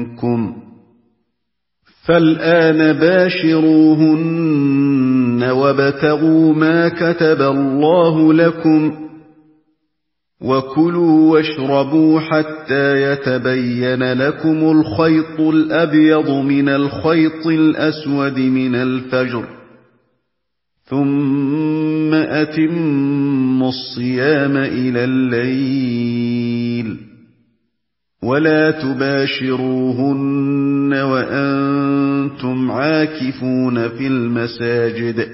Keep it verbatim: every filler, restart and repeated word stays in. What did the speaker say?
مِنكُمْ فَالْآنَ بَاشِرُوهُنَّ وَابْتَغُوا مَا كَتَبَ اللَّهُ لَكُمْ ۚ وَكُلُوا وَاشْرَبُوا حَتَّىٰ يَتَبَيَّنَ لَكُمُ الْخَيْطُ الْأَبْيَضُ مِنَ الْخَيْطِ الْأَسْوَدِ مِنَ الْفَجْرِ، ثُمَّ أَتِمُّوا الصِّيَامَ إِلَى اللَّيْلِ ۚ وَلَا تُبَاشِرُوهُنَّ وَأَنتُمْ عَاكِفُونَ فِي الْمَسَاجِدِ ۗ